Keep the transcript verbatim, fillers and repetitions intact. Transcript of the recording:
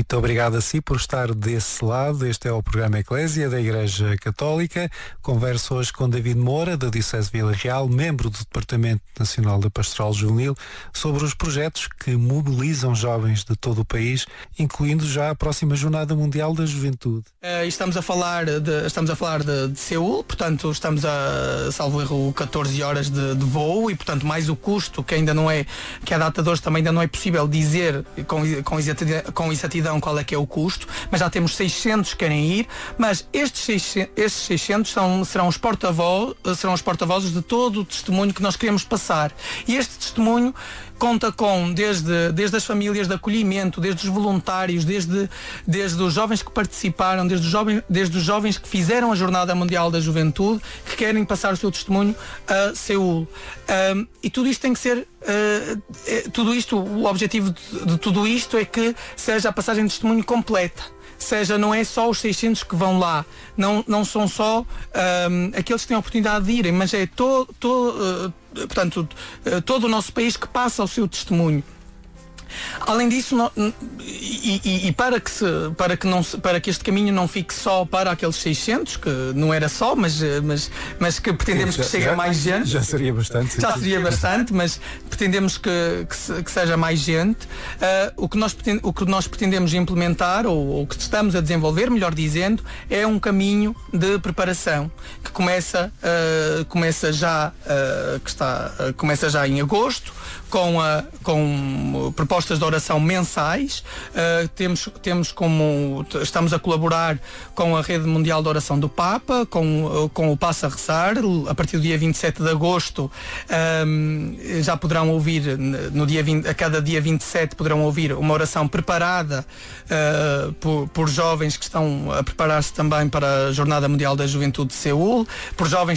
Muito obrigado a si por estar desse lado. Este é o programa Eclésia da Igreja Católica. Converso hoje com David Moura, da Diocese de Vila Real, membro do Departamento Nacional da Pastoral Juvenil, sobre os projetos que mobilizam jovens de todo o país, incluindo já a próxima Jornada Mundial da Juventude. Uh, estamos a falar de, estamos a falar de, de Seul, portanto estamos a, salvo erro, catorze horas de, de voo e, portanto, mais o custo, que ainda não é, que a data de hoje também ainda não é possível dizer com, com, exatidão, com exatidão qual é que é o custo, mas já temos seiscentos que querem ir, mas estes seiscentos, estes seiscentos são, serão os porta-voz, serão os porta-vozes de todo o testemunho que nós queremos passar. E este testemunho conta com, desde, desde as famílias de acolhimento, desde os voluntários, desde, desde os jovens que participaram, desde os jovens, desde os jovens que fizeram a Jornada Mundial da Juventude, que querem passar o seu testemunho a Seul. Um, e tudo isto tem que ser, uh, é, tudo isto, o objetivo de, de tudo isto é que seja a passagem de testemunho completa. Seja, não é só os seiscentos que vão lá, não, não são só um, aqueles que têm a oportunidade de irem, mas é todo, todo, uh, portanto, uh, todo o nosso país que passa o seu testemunho. Além disso, não, e, e, e para, que se, para, que não, para que este caminho não fique só para aqueles seiscentos, que não era só, mas, mas, mas que pretendemos sim, já, que chegue já, a mais gente. Já seria bastante. Já seria bastante, mas pretendemos que, que, se, que seja mais gente. Uh, o, que nós pretend, o que nós pretendemos implementar, ou o que estamos a desenvolver, melhor dizendo, é um caminho de preparação que começa, uh, começa, já, uh, que está, uh, começa já em agosto, com, a, com propostas de oração mensais. Uh, temos, temos como, estamos a colaborar com a Rede Mundial de Oração do Papa, com, com o Passa a Rezar. A partir do dia vinte e sete de agosto um, já poderão ouvir, no dia vinte, a cada dia vinte e sete poderão ouvir uma oração preparada uh, por, por jovens que estão a preparar-se também para a Jornada Mundial da Juventude de Seul, por jovens